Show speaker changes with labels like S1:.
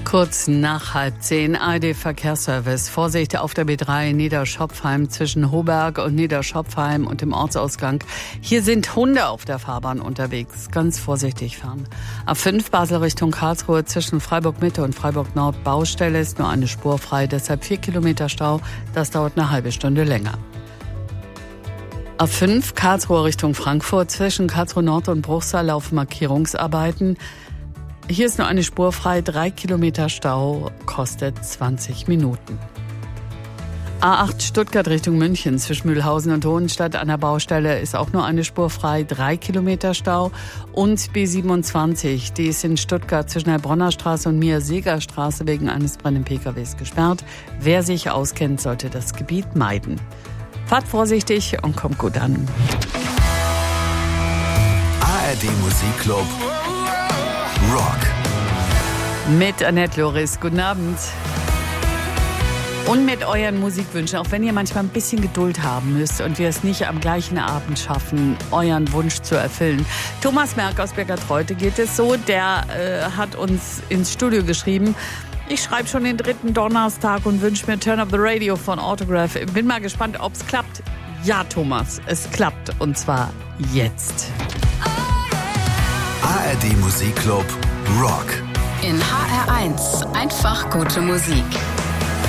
S1: Kurz nach 9:30 ARD-Verkehrsservice. Vorsicht auf der B3 Niederschopfheim zwischen Hoberg und Niederschopfheim und dem Ortsausgang. Hier sind Hunde auf der Fahrbahn unterwegs. Ganz vorsichtig fahren. A5 Basel Richtung Karlsruhe zwischen Freiburg Mitte und Freiburg Nord Baustelle ist nur eine Spur frei. Deshalb 4 Kilometer Stau. Das dauert eine halbe Stunde länger. A5 Karlsruhe Richtung Frankfurt zwischen Karlsruhe Nord und Bruchsal laufen Markierungsarbeiten. Hier ist nur eine Spur frei, 3 Kilometer Stau, kostet 20 Minuten. A8 Stuttgart Richtung München zwischen Mühlhausen und Hohenstadt an der Baustelle ist auch nur eine Spur frei, 3 Kilometer Stau. Und B27, die ist in Stuttgart zwischen der Bronner Straße und Mir-Seeger-Straße wegen eines brennenden PKWs gesperrt. Wer sich auskennt, sollte das Gebiet meiden. Fahrt vorsichtig und kommt gut an.
S2: ARD Musikclub Rock.
S1: Mit Annette Loris. Guten Abend. Und mit euren Musikwünschen, auch wenn ihr manchmal ein bisschen Geduld haben müsst und wir es nicht am gleichen Abend schaffen, euren Wunsch zu erfüllen. Thomas Merck aus Beckertreute geht es so, der hat uns ins Studio geschrieben, ich schreibe schon den 3. Donnerstag und wünsche mir Turn Up the Radio von Autograph. Bin mal gespannt, ob es klappt. Ja, Thomas, es klappt und zwar jetzt.
S2: ARD Musikclub Rock.
S3: In HR1 einfach gute Musik.